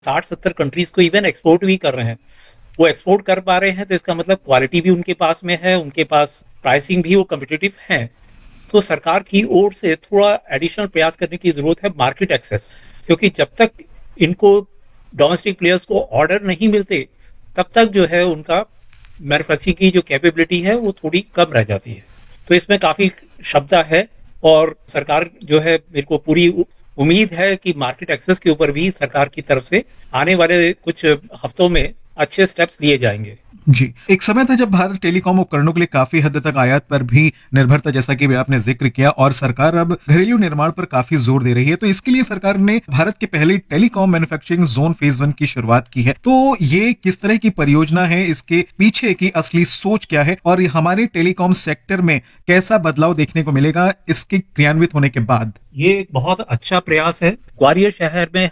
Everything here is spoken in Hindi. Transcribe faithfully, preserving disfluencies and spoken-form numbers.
साठ सत्तर कंट्रीज को इवन एक्सपोर्ट भी कर रहे हैं। वो एक्सपोर्ट कर पा रहे हैं तो इसका मतलब क्वालिटी भी उनके पास में है, उनके पास प्राइसिंग भी वो कम्पिटिटिव है। तो सरकार की ओर से थोड़ा एडिशनल प्रयास करने की जरूरत है मार्केट एक्सेस, क्योंकि जब तक इनको डोमेस्टिक प्लेयर्स को ऑर्डर नहीं मिलते तब तक जो है उनका मैन्युफैक्चरिंग की जो कैपेबिलिटी है वो थोड़ी कम रह जाती है। तो इसमें काफी क्षमता है और सरकार जो है, मेरे को पूरी उम्मीद है कि मार्केट एक्सेस के ऊपर भी सरकार की तरफ से आने वाले कुछ हफ्तों में अच्छे स्टेप्स लिए जाएंगे। जी, एक समय था जब भारत टेलीकॉम उपकरणों के लिए काफी हद तक आयात पर भी निर्भर था, जैसा कि आपने जिक्र किया, और सरकार अब घरेलू निर्माण पर काफी जोर दे रही है। तो इसके लिए सरकार ने भारत के पहले telecom manufacturing zone phase one की शुरुआत की है। तो ये किस तरह की परियोजना है, इसके पीछे की असली सोच क्या है और हमारे टेलीकॉम सेक्टर में कैसा बदलाव देखने को मिलेगा इसके क्रियान्वित होने के बाद? ये एक बहुत अच्छा प्रयास है। ग्वालियर शहर में